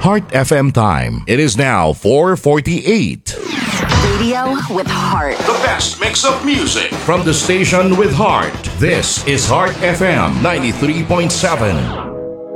Heart FM time. It is now 4:48. Radio with heart. The best mix of music from the station with heart. This is Heart FM 93.7.